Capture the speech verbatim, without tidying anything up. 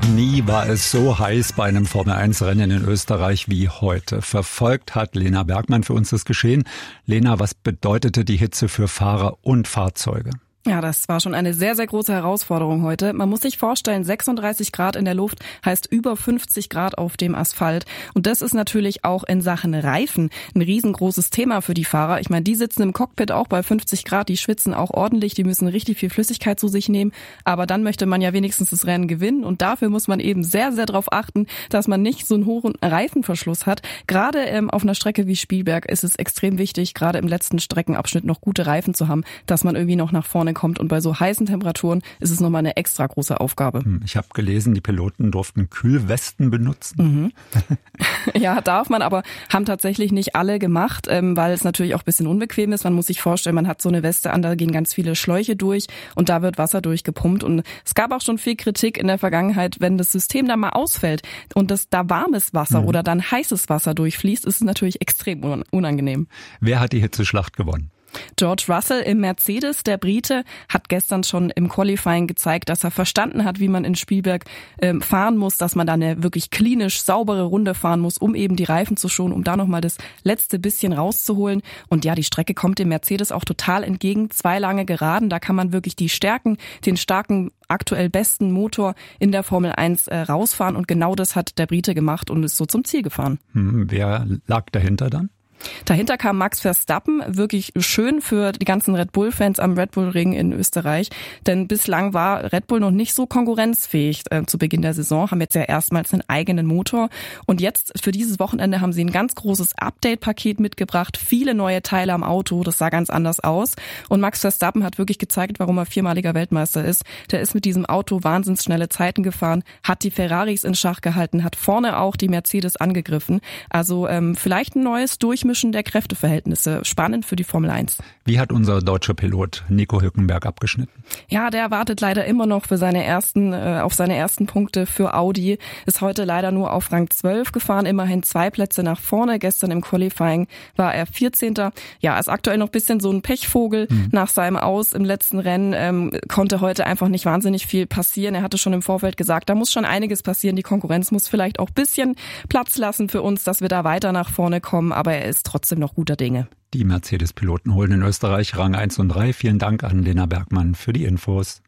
Noch nie war es so heiß bei einem Formel eins Rennen in Österreich wie heute. Verfolgt hat Lena Bergmann für uns das Geschehen. Lena, was bedeutete die Hitze für Fahrer und Fahrzeuge? Ja, das war schon eine sehr, sehr große Herausforderung heute. Man muss sich vorstellen, sechsunddreißig Grad in der Luft heißt über fünfzig Grad auf dem Asphalt. Und das ist natürlich auch in Sachen Reifen ein riesengroßes Thema für die Fahrer. Ich meine, die sitzen im Cockpit auch bei fünfzig Grad, die schwitzen auch ordentlich, die müssen richtig viel Flüssigkeit zu sich nehmen. Aber dann möchte man ja wenigstens das Rennen gewinnen. Und dafür muss man eben sehr, sehr darauf achten, dass man nicht so einen hohen Reifenverschluss hat. Gerade ähm, auf einer Strecke wie Spielberg ist es extrem wichtig, gerade im letzten Streckenabschnitt noch gute Reifen zu haben, dass man irgendwie noch nach vorne kommt. Und bei so heißen Temperaturen ist es nochmal eine extra große Aufgabe. Ich habe gelesen, die Piloten durften Kühlwesten benutzen. Mhm. Ja, darf man, aber haben tatsächlich nicht alle gemacht, weil es natürlich auch ein bisschen unbequem ist. Man muss sich vorstellen, man hat so eine Weste an, da gehen ganz viele Schläuche durch und da wird Wasser durchgepumpt. Und es gab auch schon viel Kritik in der Vergangenheit, wenn das System da mal ausfällt und das da warmes Wasser mhm. oder dann heißes Wasser durchfließt, ist es natürlich extrem unangenehm. Wer hat die Hitzeschlacht gewonnen? George Russell im Mercedes, der Brite, hat gestern schon im Qualifying gezeigt, dass er verstanden hat, wie man in Spielberg ähm, fahren muss, dass man da eine wirklich klinisch saubere Runde fahren muss, um eben die Reifen zu schonen, um da nochmal das letzte bisschen rauszuholen. Und ja, die Strecke kommt dem Mercedes auch total entgegen. Zwei lange Geraden, da kann man wirklich die Stärken, den starken, aktuell besten Motor in der Formel eins äh, rausfahren. Und genau das hat der Brite gemacht und ist so zum Ziel gefahren. Hm, wer lag dahinter dann? Dahinter kam Max Verstappen, wirklich schön für die ganzen Red Bull-Fans am Red Bull Ring in Österreich, denn bislang war Red Bull noch nicht so konkurrenzfähig äh, zu Beginn der Saison, haben jetzt ja erstmals einen eigenen Motor und jetzt für dieses Wochenende haben sie ein ganz großes Update-Paket mitgebracht, viele neue Teile am Auto, das sah ganz anders aus und Max Verstappen hat wirklich gezeigt, warum er viermaliger Weltmeister ist. Der ist mit diesem Auto wahnsinnig schnelle Zeiten gefahren, hat die Ferraris in Schach gehalten, hat vorne auch die Mercedes angegriffen, also ähm, vielleicht ein neues Durchmischen der Kräfteverhältnisse. Spannend für die Formel eins. Wie hat unser deutscher Pilot Nico Hülkenberg abgeschnitten? Ja, der wartet leider immer noch für seine ersten, äh, auf seine ersten Punkte für Audi. Ist heute leider nur auf Rang zwölf gefahren, immerhin zwei Plätze nach vorne. Gestern im Qualifying war er vierzehnter Ja, ist aktuell noch ein bisschen so ein Pechvogel mhm. nach seinem Aus im letzten Rennen. Ähm, konnte heute einfach nicht wahnsinnig viel passieren. Er hatte schon im Vorfeld gesagt, da muss schon einiges passieren. Die Konkurrenz muss vielleicht auch ein bisschen Platz lassen für uns, dass wir da weiter nach vorne kommen. Aber er ist trotzdem noch guter Dinge. Die Mercedes-Piloten holen in Österreich Rang eins und drei. Vielen Dank an Lena Bergmann für die Infos.